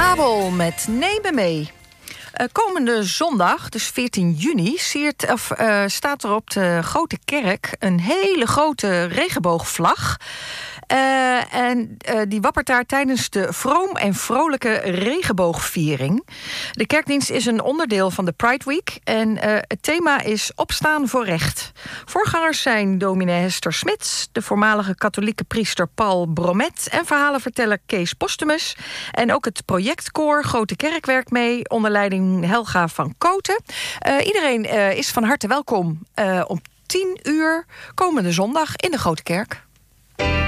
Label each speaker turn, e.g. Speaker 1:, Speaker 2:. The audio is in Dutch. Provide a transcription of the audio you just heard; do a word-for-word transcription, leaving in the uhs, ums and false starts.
Speaker 1: Abel met Neem me mee. Uh, komende zondag, dus veertien juni, siert, of, uh, staat er op de Grote Kerk een hele grote regenboogvlag. Uh, en uh, die wappert daar tijdens de vroom en vrolijke regenboogviering. De kerkdienst is een onderdeel van de Pride Week. En uh, het thema is opstaan voor recht. Voorgangers zijn dominee Hester Smits, de voormalige katholieke priester Paul Bromet en verhalenverteller Kees Postumus. En ook het projectkoor Grote Kerk werkt mee onder leiding Helga van Koten. Uh, iedereen uh, is van harte welkom uh, om tien uur komende zondag in de Grote Kerk.